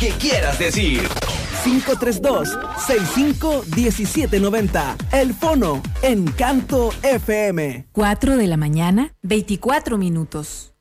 que quieras decir. 532-651790. El Fono, Encanto FM. 4 de la mañana, 24 minutos.